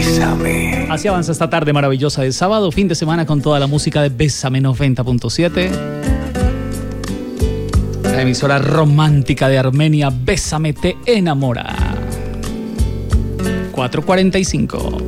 Bésame. Así avanza esta tarde maravillosa de sábado, fin de semana con toda la música de Bésame 90.7. La emisora romántica de Armenia, Bésame te enamora. 4:45.